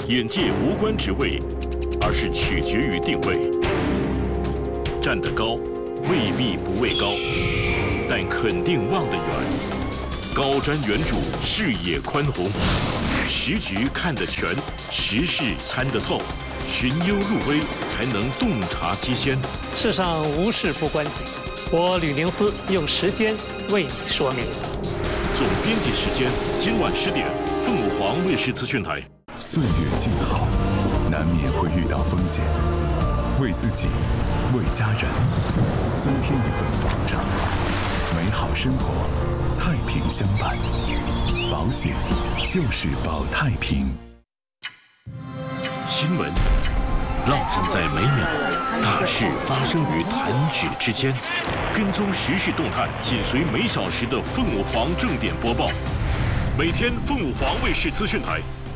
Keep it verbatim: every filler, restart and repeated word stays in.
眼界无关职位，而是取决于定位。站得高，未必不畏高，但肯定望得远。高瞻远瞩，视野宽宏，时局看得全，时事参得透，寻幽入微，才能洞察机先。 世上无事不关己，我吕宁思用时间为你说明。 总编辑时间，今晚十点，凤凰卫视资讯台。 岁月静好，难免会遇到风险，为自己，为家人，增添一份保障。美好生活，太平相伴，保险就是保太平。 新闻浪漫在每秒，大事发生于弹指之间。跟踪时事动态，紧随每小时的凤凰正点播报。每天凤凰卫视资讯台